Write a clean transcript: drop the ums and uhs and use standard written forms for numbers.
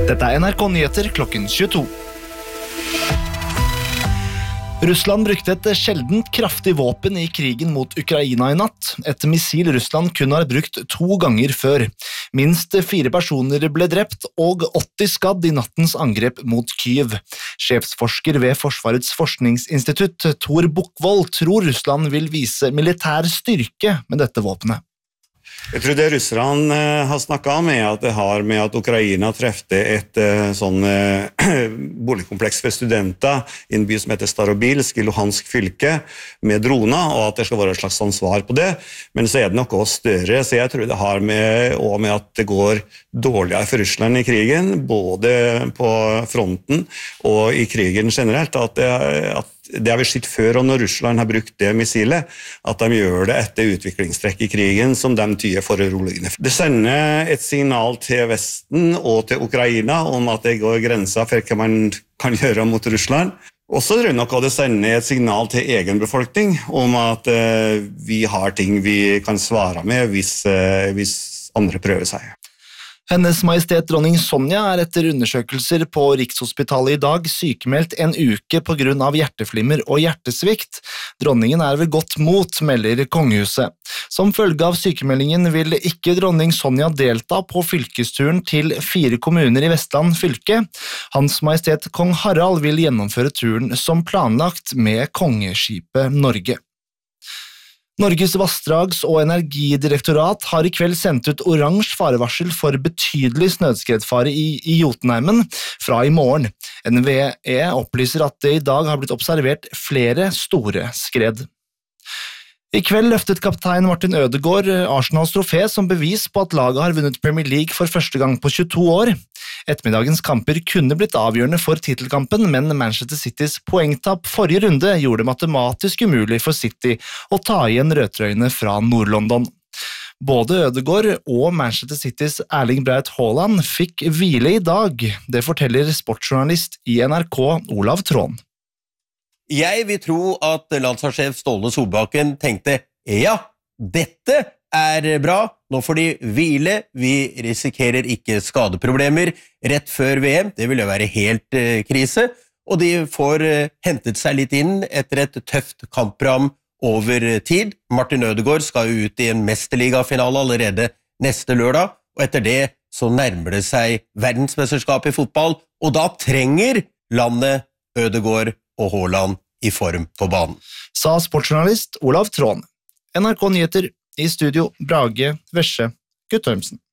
Dette NRK Nyheter klokken 22. Russland brukte et sjeldent kraftig våpen i krigen mot Ukraina i natt. Et missil Russland kun har brukt 2 ganger før. Minst 4 personer ble drept og 80 skadd i nattens angrep mot Kyiv. Sjefsforsker ved Forsvarets forskningsinstitutt, Tor Bukkvold, tror Russland vil vise militær styrke med dette våpenet. Jeg tror det russerne har snakket om at det har med at Ukraina trefte et sånn boligkompleks for studenter i en by som heter Starobilsk i Luhansk fylke med droner, og at det skal være et slags svar på det. Men så det noe større, så jeg tror det har med at det går dårligere for Russland i krigen, både på fronten og i krigen generelt, at det har vi sett før, og når Russland har brukt det missilet, at de gjør det etter utviklingstrekk i krigen som de tyder foruroligende. Det sender et signal til Vesten og til Ukraina om at det går grenser for hva man kan gjøre mot Russland. Og så tror jeg nok at det sender et signal til egen befolkning om at vi har ting vi kan svare med hvis andre prøver seg. Hennes Majestet dronning Sonja etter undersøkelser på Rikshospitalet i dag sykemeldt en uke på grunn av hjerteflimmer og hjertesvikt. Dronningen ved godt mot, melder kongehuset. Som følge av sykemeldingen vil ikke dronning Sonja delta på fylkesturen til 4 kommuner i Vestland fylke. Hans Majestet Kong Harald vil gjennomføre turen som planlagt med kongeskipet Norge. Norges vassdrags- og energidirektorat har i kveld sendt ut oransje farevarsel for betydelig snøskredfare i Jotunheimen fra i morgen. NVE opplyser at det i dag har blitt observert flere store skred. I kveld løftet kaptein Martin Ødegaard Arsenals trofé som bevis på at laget har vunnet Premier League for første gang på 22 år. Ettermiddagens kamper kunne blitt avgjørende for titelkampen, men Manchester Citys poengtapp forrige runde gjorde det matematisk umulig for City å ta igjen rødtrøyene fra Nord-London. Både Ødegaard og Manchester Citys Erling Braut Haaland fikk hvile i dag. Det forteller sportsjournalist i NRK Olav Trån. Jeg vil tro at landslagssjef Ståle Solbakken tenkte, ja, dette bra, nå får de hvile, vi risikerer ikke skadeproblemer rett før VM, det vil jo være helt krise, og de får hentet seg litt inn etter et tøft kampprogram over tid. Martin Ødegaard skal jo ut i en mesterligafinale allerede neste lørdag, og etter det så nærmer det seg verdensmesterskap i fotball, og da trenger landet Ødegaard og Haaland i form på banen. Sa sportsjournalist Olav Trån. NRK Nyheter i studio Brage Vesje Guttormsen.